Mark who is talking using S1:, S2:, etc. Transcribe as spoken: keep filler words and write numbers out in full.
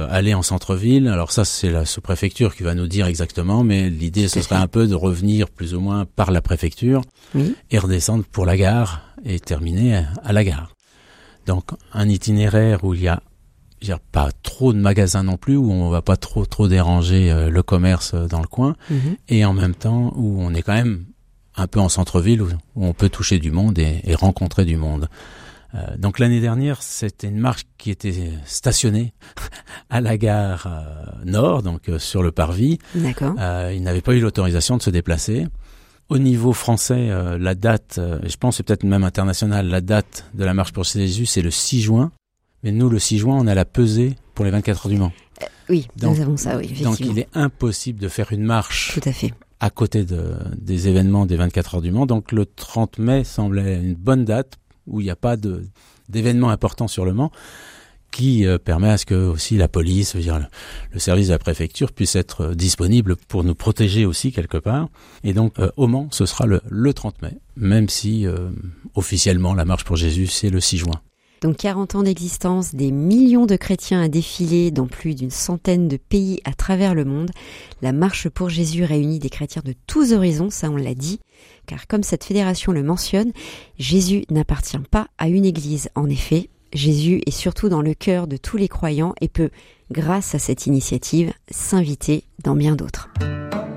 S1: aller en centre-ville. Alors ça, c'est la sous-préfecture qui va nous dire exactement, mais l'idée, ce serait un peu de revenir plus ou moins par la préfecture oui. et redescendre pour la gare et terminer à la gare. Donc un itinéraire où il y a, il y a pas trop de magasins non plus, où on va pas trop trop déranger euh, le commerce dans le coin, mm-hmm. et en même temps où on est quand même un peu en centre-ville, où, où on peut toucher du monde et, et rencontrer du monde. Euh, donc l'année dernière, c'était une marche qui était stationnée à la gare euh, Nord, donc euh, sur le parvis.
S2: D'accord.
S1: Euh, il n'avait pas eu l'autorisation de se déplacer. Au niveau français, euh, la date, euh, je pense c'est peut-être même international, la date de la marche pour Jésus, c'est le six juin. Mais nous, le six juin, on a la pesée pour les vingt-quatre heures du Mans.
S2: Euh, oui, donc, nous avons ça, oui, effectivement.
S1: Donc il est impossible de faire une marche
S2: Tout à fait.
S1: à côté de, des événements des vingt-quatre heures du Mans. Donc le trente mai semblait une bonne date où il n'y a pas de, d'événements importants sur le Mans, qui euh, permet à ce que aussi la police, je veux dire, le, le service de la préfecture puisse être euh, disponible pour nous protéger aussi quelque part. Et donc euh, au Mans, ce sera le, le trente mai, même si euh, officiellement la marche pour Jésus, c'est le six juin.
S2: Donc quarante ans d'existence, des millions de chrétiens à défiler dans plus d'une centaine de pays à travers le monde. La marche pour Jésus réunit des chrétiens de tous horizons, ça on l'a dit. Car comme cette fédération le mentionne, Jésus n'appartient pas à une église. En effet, Jésus est surtout dans le cœur de tous les croyants et peut, grâce à cette initiative, s'inviter dans bien d'autres.